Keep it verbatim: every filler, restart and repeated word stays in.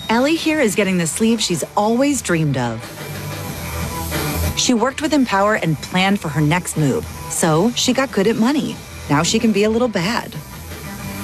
Ellie here is getting the sleeve she's always dreamed of. She worked with Empower and planned for her next move, so she got good at money. Now she can be a little bad.